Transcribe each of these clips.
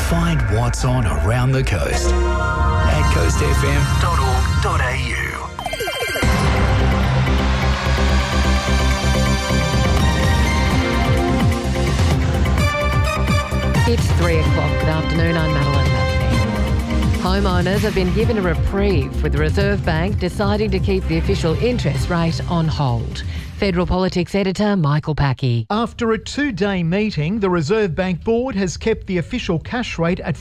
Find what's on around the coast at coastfm.org.au. It's 3 o'clock. Good afternoon. I'm Madeline Daphne. Homeowners have been given a reprieve with the Reserve Bank deciding to keep the official interest rate on hold. Federal Politics editor Michael Packey. After a two-day meeting, the Reserve Bank Board has kept the official cash rate at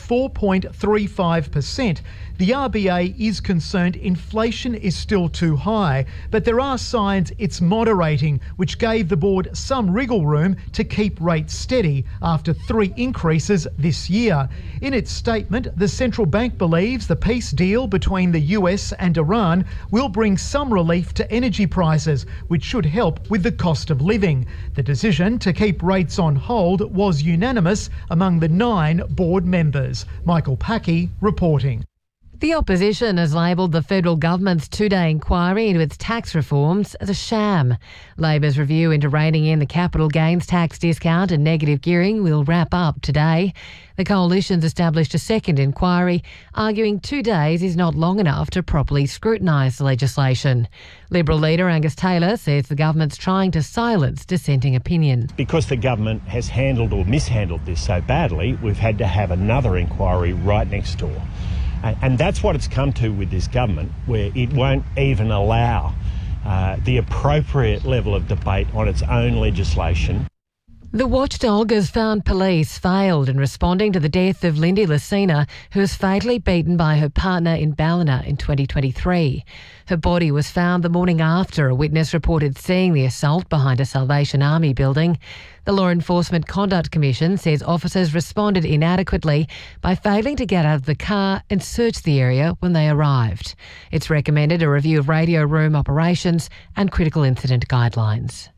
4.35%. The RBA is concerned inflation is still too high, but there are signs it's moderating, which gave the board some wriggle room to keep rates steady after 3 increases this year. In its statement, the central bank believes the peace deal between the US and Iran will bring some relief to energy prices, which should help with the cost of living. The decision to keep rates on hold was unanimous among the 9 board members. Michael Packey reporting. The opposition has labelled the federal government's 2-day inquiry into its tax reforms as a sham. Labor's review into reining in the capital gains tax discount and negative gearing will wrap up today. The coalition's established a second inquiry, arguing 2 days is not long enough to properly scrutinise the legislation. Liberal leader Angus Taylor says the government's trying to silence dissenting opinion. Because the government has handled or mishandled this so badly, we've had to have another inquiry right next door. And that's what it's come to with this government, where it won't even allow the appropriate level of debate on its own legislation. The watchdog has found police failed in responding to the death of Lindy Lucena, who was fatally beaten by her partner in Ballina in 2023. Her body was found the morning after a witness reported seeing the assault behind a Salvation Army building. The Law Enforcement Conduct Commission says officers responded inadequately by failing to get out of the car and search the area when they arrived. It's recommended a review of radio room operations and critical incident guidelines.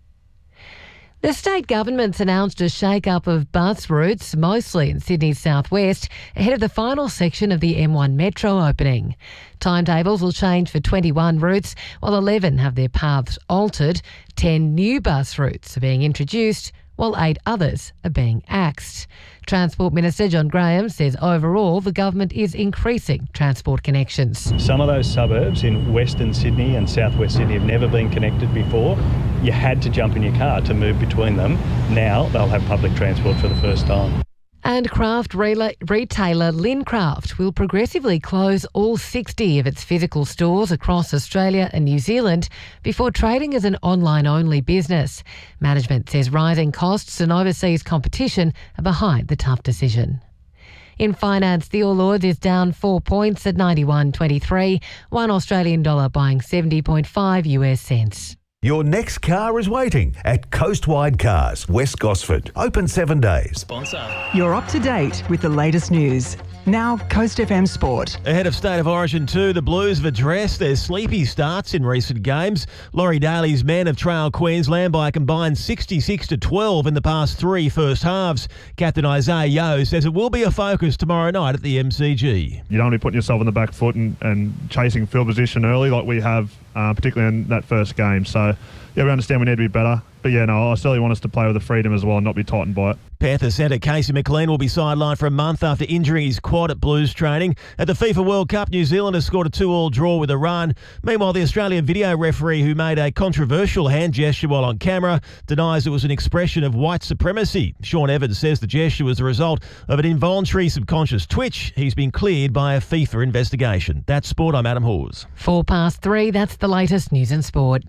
The state government's announced a shake-up of bus routes, mostly in Sydney's southwest, ahead of the final section of the M1 Metro opening. Timetables will change for 21 routes, while 11 have their paths altered. 10 new bus routes are being introduced, while 8 others are being axed. Transport Minister John Graham says overall the government is increasing transport connections. Some of those suburbs in Western Sydney and Southwest Sydney have never been connected before. You had to jump in your car to move between them. Now they'll have public transport for the first time. And craft retailer Lincraft will progressively close all 60 of its physical stores across Australia and New Zealand before trading as an online-only business. Management says rising costs and overseas competition are behind the tough decision. In finance, the All Ords is down 4 points at 91.23, $1 Australian dollar buying 70.5 US cents. Your next car is waiting at Coastwide Cars, West Gosford. Open 7 days. Sponsor. You're up to date with the latest news. Now, Coast FM Sport. Ahead of State of Origin 2, the Blues have addressed their sleepy starts in recent games. Laurie Daly's men have trailed Queensland by a combined 66-12 in the past 3 first halves. Captain Isaiah Yeo says it will be a focus tomorrow night at the MCG. You don't want to be putting yourself on the back foot and chasing field position early like we have, particularly in that first game. So, yeah, we understand we need to be better. But, yeah, no, I certainly want us to play with the freedom as well and not be tightened by it. Panther centre Casey McLean will be sidelined for a month after injuring his quad at Blues training. At the FIFA World Cup, New Zealand has scored a 2-2 draw with Iran. Meanwhile, the Australian video referee who made a controversial hand gesture while on camera denies it was an expression of white supremacy. Sean Evans says the gesture was the result of an involuntary subconscious twitch. He's been cleared by a FIFA investigation. That's Sport. I'm Adam Hawes. 3:04, that's the latest news and sport.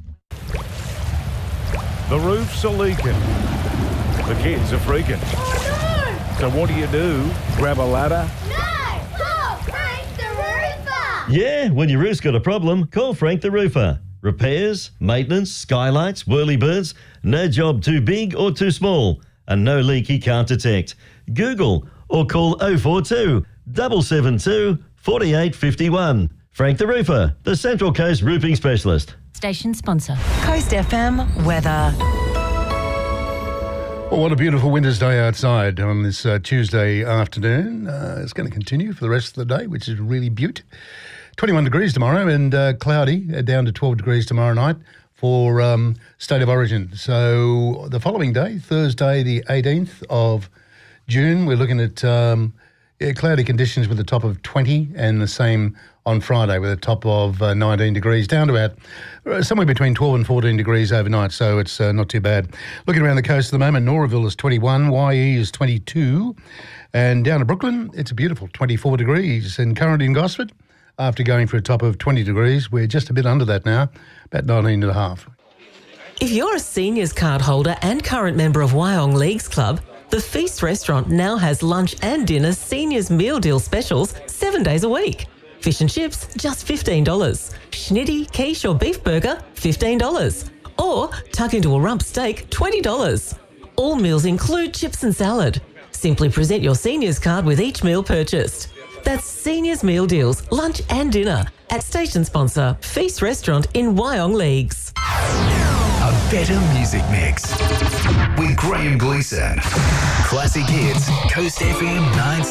The roofs are leaking. The kids are freaking. Oh, no! So what do? Grab a ladder? No! Call Frank the Roofer! Yeah, when your roof's got a problem, call Frank the Roofer. Repairs, maintenance, skylights, whirlybirds, no job too big or too small, and no leak he can't detect. Google or call 042 772 4851. Frank the Roofer, the Central Coast roofing specialist. Station sponsor. Coast FM weather. Well, what a beautiful winter's day outside on this Tuesday afternoon. It's going to continue for the rest of the day, which is really beaut. 21 degrees tomorrow and cloudy, down to 12 degrees tomorrow night for State of Origin. So the following day, Thursday the 18th of June, we're looking at Yeah, cloudy conditions with a top of 20 and the same on Friday with a top of 19 degrees, down to about somewhere between 12 and 14 degrees overnight, so it's not too bad. Looking around the coast at the moment, Noraville is 21, YE is 22, and down to Brooklyn, it's a beautiful 24 degrees. And currently in Gosford, after going for a top of 20 degrees, we're just a bit under that now, about 19 and a half. If you're a seniors card holder and current member of Wyong Leagues Club, the Feast restaurant now has lunch and dinner seniors meal deal specials 7 days a week. Fish and chips, just $15. Schnitty, quiche or beef burger, $15. Or tuck into a rump steak, $20. All meals include chips and salad. Simply present your seniors card with each meal purchased. That's Seniors Meal Deals, lunch and dinner at station sponsor Feast Restaurant in Wyong Leagues. A better music mix with Graham Gleeson. Classic hits, Coast FM 9.